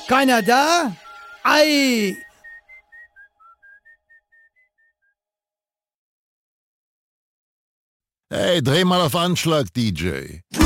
Keiner da? Ei! Hey, dreh mal auf Anschlag, DJ.